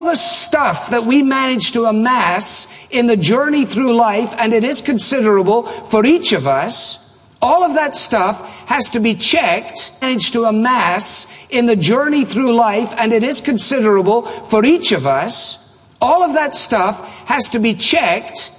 The stuff that we manage to amass in the journey through life, and it is considerable for each of us, all of that stuff has to be checked. Manage to amass in the journey through life, and it is considerable for each of us. All of that stuff has to be checked